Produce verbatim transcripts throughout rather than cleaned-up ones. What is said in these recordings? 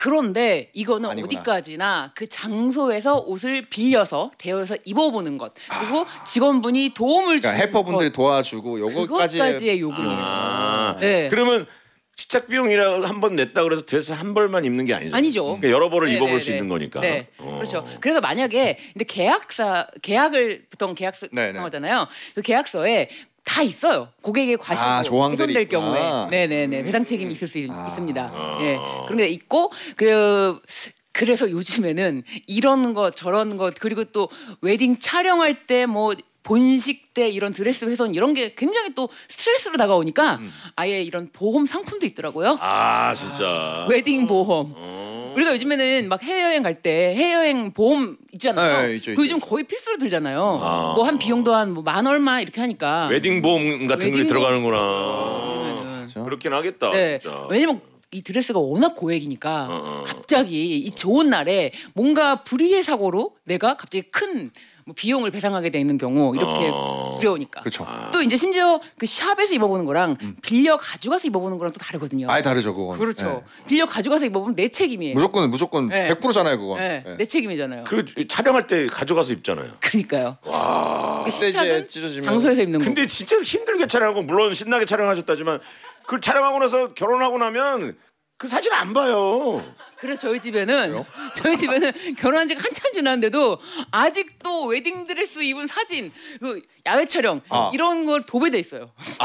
그런데 이거는 아니구나. 어디까지나 그 장소에서 옷을 빌려서 대여해서 입어보는 것 그리고 아. 직원분이 도움을 그러니까 주는 헬퍼분들이 것. 도와주고 요거까지 그것까지의 요금. 아. 네. 그러면 시작 비용이라 한 번 냈다 그래서 드레스 한 벌만 입는 게 아니죠. 아니죠. 그러니까 여러 벌을 네, 입어볼 네, 수 네. 있는 거니까. 네, 어. 그렇죠. 그래서 만약에 근데 계약사 계약을 보통 계약서 네, 네. 하잖아요. 그 계약서에 다 있어요. 고객의 과실로 아, 조항들이 훼손될 있구나. 경우에, 네네네 배상 책임이 있을 수 있, 아. 있습니다. 예, 그런 게 있고 그. 그래서 요즘에는 이런 거 저런 거 그리고 또 웨딩 촬영할 때 뭐 본식 때 이런 드레스 훼손 이런 게 굉장히 또 스트레스로 다가오니까 음. 아예 이런 보험 상품도 있더라고요. 아 진짜. 웨딩 보험. 어. 우리가 요즘에는 막 해외여행 갈 때 해외여행 보험 있잖아요. 네, 있죠, 그 요즘 있죠. 거의 필수로 들잖아요. 아. 뭐 한 비용도 한 뭐 만 얼마 이렇게 하니까. 웨딩 보험 같은 게 웨딩 들어가는구나. 그렇죠. 그렇긴 하겠다. 네. 진짜. 왜냐면 이 드레스가 워낙 고액이니까 어, 어. 갑자기 이 좋은 날에 뭔가 불의의 사고로 내가 갑자기 큰 뭐 비용을 배상하게 되는 경우 이렇게 어. 두려우니까. 그렇죠. 또 이제 심지어 그 샵에서 입어보는 거랑 음. 빌려 가져가서 입어보는 거랑 또 다르거든요. 아예 다르죠 그건. 그렇죠. 네. 빌려 가져가서 입어보면 내 책임이에요. 무조건 무조건 네. 백 퍼센트잖아요 그건. 네. 네. 내 책임이잖아요. 그리고 촬영할 때 가져가서 입잖아요. 그러니까요. 와. 그 시작은 찢어지면- 장소에서 입는 거. 근데 진짜 힘들게 촬영하고 물론 신나게 촬영하셨다지만 그 촬영하고 나서 결혼하고 나면 그 사진 안 봐요. 그래서 저희 집에는 저희 집에는 결혼한 지가 한참 지났는데도 아직도 웨딩 드레스 입은 사진, 그 야외 촬영 아. 이런 걸 도배돼 있어요.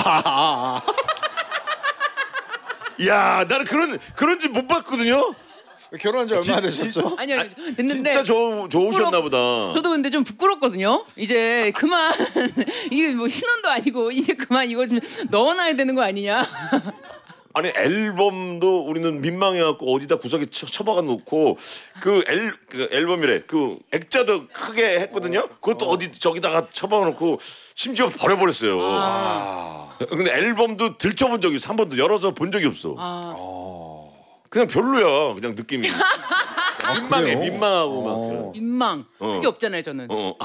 야, 나는 그런 그런 집 못 봤거든요. 결혼한 지 얼마나 되셨죠? 아니요, 됐는데 진짜 좋 좋으셨나 보다. 저도 근데 좀 부끄럽거든요. 이제 그만 이게 뭐 신혼도 아니고 이제 그만 이거 좀 넣어놔야 되는 거 아니냐. 아니 앨범도 우리는 민망해갖고 어디다 구석에 처, 처박아 놓고 그, 앨, 그 앨범이래 그 액자도 크게 했거든요. 그것도 어. 디 저기다가 처박아 놓고 심지어 버려버렸어요. 아. 근데 앨범도 들춰본 적이 있어. 한 번도 열어서 본 적이 없어. 아. 그냥 별로야. 그냥 느낌이. 민망해. 그래요? 민망하고 막. 어. 그런. 민망 어. 그게 없잖아요, 저는. 어.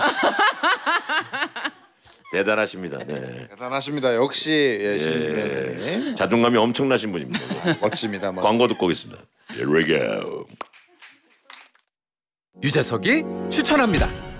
대단하십니다. 네. 대단하십니다. 역시 예, 예. 신입 자존감이 엄청나신 분입니다. 멋집니다. 멋. 광고 듣고 오겠습니다. Here we go. 유재석이 추천합니다.